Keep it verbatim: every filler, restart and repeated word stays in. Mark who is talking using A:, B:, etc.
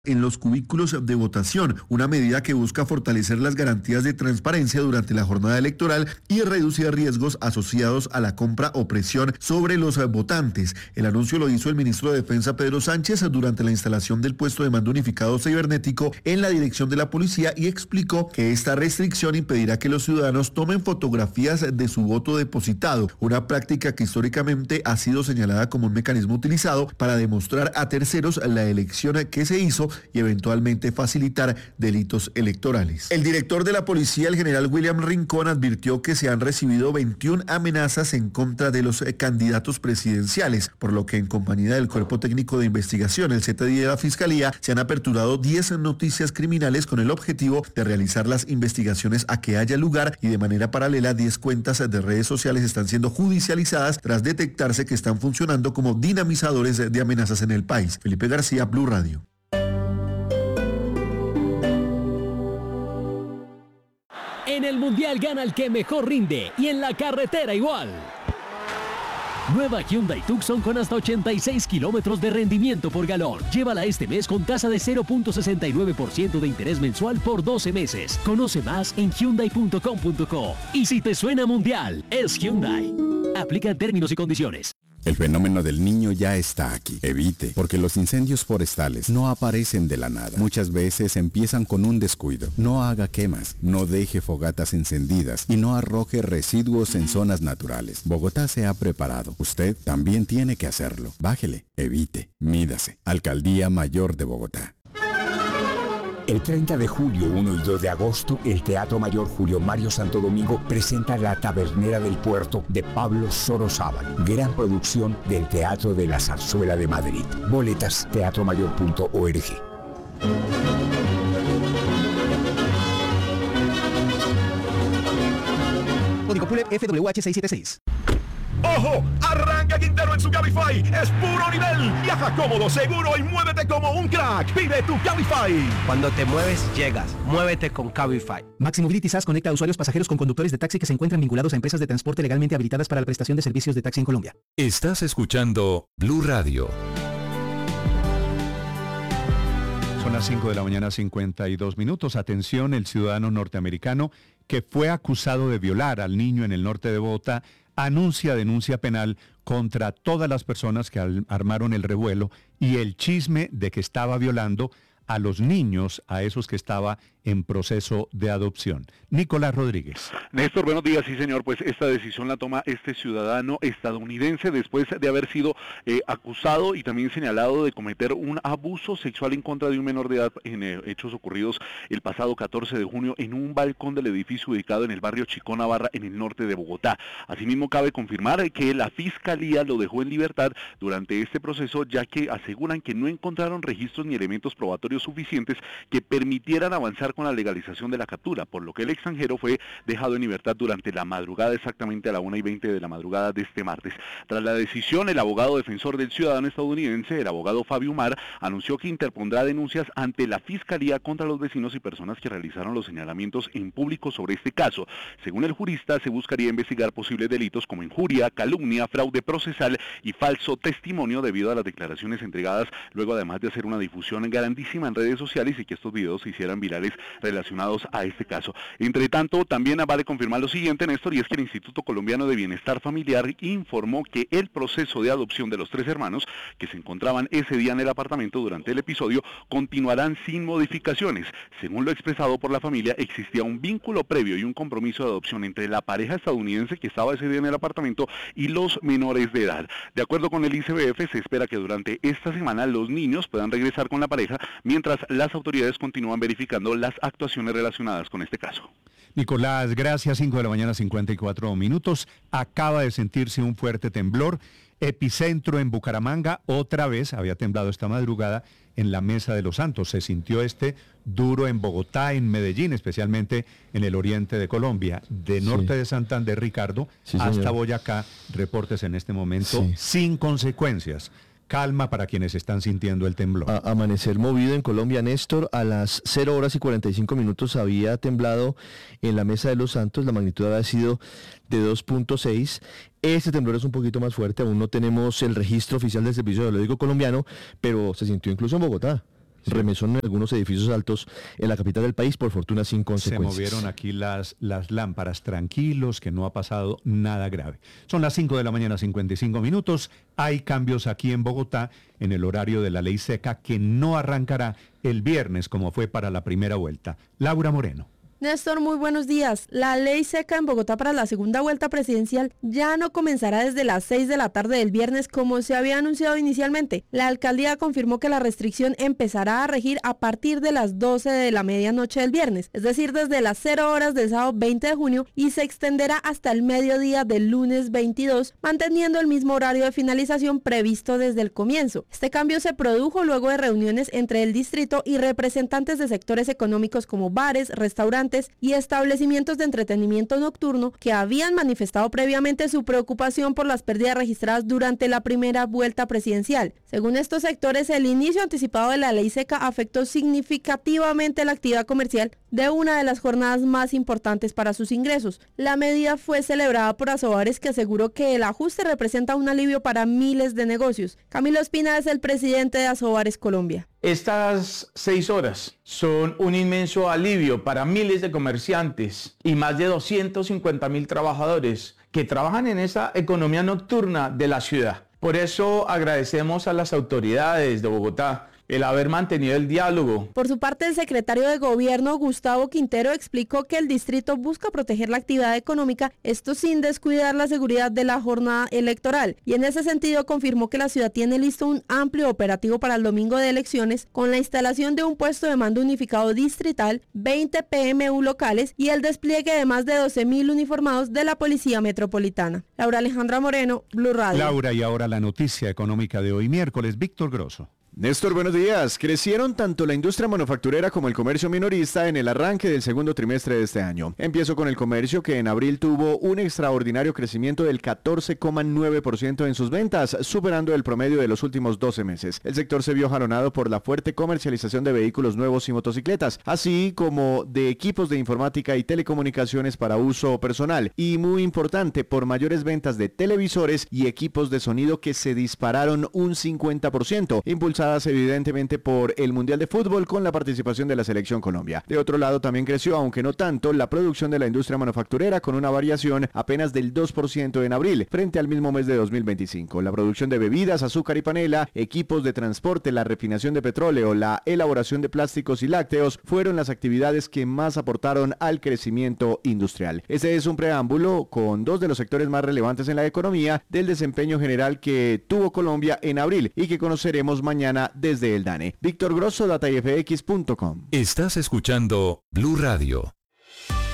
A: en los cubículos de votación, una medida que busca fortalecer las garantías de transparencia durante la jornada electoral y reducir riesgos asociados a la compra o presión sobre los votantes. El anuncio lo hizo el ministro de Defensa Pedro Sánchez durante la instalación del puesto de mando unificado cibernético en la dirección de la policía y explicó que esta restricción impedirá que los ciudadanos tomen fotografías de su voto depositado, una práctica que históricamente ha sido señalada como un mecanismo utilizado para demostrar a terceros la elección que se hizo y eventualmente facilitar delitos electorales. El director de la policía, el general William Rincón, advirtió que se han recibido veintiuna amenazas en contra de los candidatos presidenciales, por lo que en compañía del Cuerpo Técnico de Investigación, el C T I de la Fiscalía, se han aperturado diez noticias criminales con el objetivo de realizar las investigaciones a que haya lugar y de manera paralela diez cuentas de redes sociales están siendo judicializadas tras detectarse que están funcionando como dinamizadores de amenazas en el país. Felipe García, Blue Radio.
B: En el Mundial gana el que mejor rinde y en la carretera igual. Nueva Hyundai Tucson con hasta ochenta y seis kilómetros de rendimiento por galón. Llévala este mes con tasa de cero punto sesenta y nueve por ciento de interés mensual por doce meses. Conoce más en hyundai punto com punto co. Y si te suena Mundial, es Hyundai. Aplica términos y condiciones.
C: El fenómeno del niño ya está aquí. Evite, porque los incendios forestales no aparecen de la nada. Muchas veces empiezan con un descuido. No haga quemas, no deje fogatas encendidas y no arroje residuos en zonas naturales. Bogotá se ha preparado. Usted también tiene que hacerlo. Bájele, evite, mídase. Alcaldía Mayor de Bogotá.
D: El treinta de julio, uno y dos de agosto, el Teatro Mayor Julio Mario Santo Domingo presenta La Tabernera del Puerto de Pablo Sorozábal, gran producción del Teatro de la Zarzuela de Madrid. Boletas teatro mayor punto org.
E: Código P U L E P F W H seiscientos setenta y seis.
F: ¡Ojo! Arranca Quintero en su Cabify. Es puro nivel. Viaja cómodo, seguro y muévete como un crack. Pide tu Cabify.
G: Cuando te mueves, llegas. Muévete con Cabify.
E: Maxi Mobility S A S conecta a usuarios pasajeros con conductores de taxi que se encuentran vinculados a empresas de transporte legalmente habilitadas para la prestación de servicios de taxi en Colombia.
H: Estás escuchando Blue Radio.
I: Son las cinco de la mañana, cincuenta y dos minutos. Atención, el ciudadano norteamericano que fue acusado de violar al niño en el norte de Bogotá anuncia denuncia penal contra todas las personas que al- armaron el revuelo y el chisme de que estaba violando a los niños, a esos que estaba en proceso de adopción. Nicolás Rodríguez.
J: Néstor, buenos días. Sí, señor, pues esta decisión la toma este ciudadano estadounidense después de haber sido eh, acusado y también señalado de cometer un abuso sexual en contra de un menor de edad en eh, hechos ocurridos el pasado catorce de junio en un balcón del edificio ubicado en el barrio Chicó Navarra, en el norte de Bogotá. Asimismo, cabe confirmar que la Fiscalía lo dejó en libertad durante este proceso, ya que aseguran que no encontraron registros ni elementos probatorios suficientes que permitieran avanzar con la legalización de la captura, por lo que el extranjero fue dejado en libertad durante la madrugada, exactamente a la una y veinte de la madrugada de este martes. Tras la decisión, el abogado defensor del ciudadano estadounidense, el abogado Fabio Mar, anunció que interpondrá denuncias ante la Fiscalía contra los vecinos y personas que realizaron los señalamientos en público sobre este caso. Según el jurista, se buscaría investigar posibles delitos como injuria, calumnia, fraude procesal y falso testimonio debido a las declaraciones entregadas, luego además de hacer una difusión grandísima en redes sociales y que estos videos se hicieran virales relacionados a este caso. Entre tanto, también vale confirmar lo siguiente, Néstor, y es que el Instituto Colombiano de Bienestar Familiar informó que el proceso de adopción de los tres hermanos que se encontraban ese día en el apartamento durante el episodio continuarán sin modificaciones. Según lo expresado por la familia, existía un vínculo previo y un compromiso de adopción entre la pareja estadounidense que estaba ese día en el apartamento y los menores de edad. De acuerdo con el I C B F, se espera que durante esta semana los niños puedan regresar con la pareja, mientras las autoridades continúan verificando las actuaciones relacionadas con este caso.
I: Nicolás, gracias. cinco de la mañana, cincuenta y cuatro minutos. Acaba de sentirse un fuerte temblor. Epicentro en Bucaramanga. Otra vez había temblado esta madrugada en la Mesa de los Santos. Se sintió este duro en Bogotá, en Medellín, especialmente en el oriente de Colombia. De norte sí. de Santander, Ricardo, sí, hasta señor. Boyacá. Reportes en este momento sí. sin consecuencias. Calma para quienes están sintiendo el temblor.
K: A, amanecer movido en Colombia, Néstor. A las cero horas y cuarenta y cinco minutos había temblado en la Mesa de los Santos. La magnitud había sido de dos punto seis. Este temblor es un poquito más fuerte. Aún no tenemos el registro oficial del Servicio Geológico Colombiano, pero se sintió incluso en Bogotá. remesón en algunos edificios altos en la capital del país, por fortuna sin
I: Se
K: consecuencias.
I: movieron aquí las, las lámparas, tranquilos, que no ha pasado nada grave. Son las cinco de la mañana, cincuenta y cinco minutos. Hay cambios aquí en Bogotá en el horario de la ley seca que no arrancará el viernes como fue para la primera vuelta. Laura Moreno.
L: Néstor, muy buenos días. La ley seca en Bogotá para la segunda vuelta presidencial ya no comenzará desde las seis de la tarde del viernes como se había anunciado inicialmente. La alcaldía confirmó que la restricción empezará a regir a partir de las doce de la medianoche del viernes, es decir, desde las cero horas del sábado veinte de junio y se extenderá hasta el mediodía del lunes veintidós, manteniendo el mismo horario de finalización previsto desde el comienzo. Este cambio se produjo luego de reuniones entre el distrito y representantes de sectores económicos como bares, restaurantes y establecimientos de entretenimiento nocturno que habían manifestado previamente su preocupación por las pérdidas registradas durante la primera vuelta presidencial. Según estos sectores, el inicio anticipado de la ley seca afectó significativamente la actividad comercial de una de las jornadas más importantes para sus ingresos. La medida fue celebrada por Asobares, que aseguró que el ajuste representa un alivio para miles de negocios. Camilo Espina es el presidente de Asobares Colombia.
M: Estas seis horas son un inmenso alivio para miles de comerciantes y más de doscientos cincuenta mil trabajadores que trabajan en esa economía nocturna de la ciudad. Por eso agradecemos a las autoridades de Bogotá el haber mantenido el diálogo.
L: Por su parte, el secretario de Gobierno, Gustavo Quintero, explicó que el distrito busca proteger la actividad económica, esto sin descuidar la seguridad de la jornada electoral. Y en ese sentido confirmó que la ciudad tiene listo un amplio operativo para el domingo de elecciones, con la instalación de un puesto de mando unificado distrital, veinte P M U locales y el despliegue de más de doce mil uniformados de la Policía Metropolitana. Laura Alejandra Moreno, Blue Radio.
I: Laura, y ahora la noticia económica de hoy miércoles. Víctor Grosso.
N: Néstor, buenos días. Crecieron tanto la industria manufacturera como el comercio minorista en el arranque del segundo trimestre de este año. Empiezo con el comercio, que en abril tuvo un extraordinario crecimiento del catorce coma nueve por ciento en sus ventas, superando el promedio de los últimos doce meses. El sector se vio jalonado por la fuerte comercialización de vehículos nuevos y motocicletas, así como de equipos de informática y telecomunicaciones para uso personal. Y muy importante, por mayores ventas de televisores y equipos de sonido que se dispararon un cincuenta por ciento, impulsados evidentemente por el Mundial de Fútbol con la participación de la Selección Colombia. De otro lado, también creció, aunque no tanto, la producción de la industria manufacturera, con una variación apenas del dos por ciento en abril, frente al mismo mes de dos mil veinticinco. La producción de bebidas, azúcar y panela, equipos de transporte, la refinación de petróleo, la elaboración de plásticos y lácteos fueron las actividades que más aportaron al crecimiento industrial. Este es un preámbulo con dos de los sectores más relevantes en la economía del desempeño general que tuvo Colombia en abril y que conoceremos mañana desde el DANE. Víctor Grosso, data f x punto com.
H: Estás escuchando Blue Radio.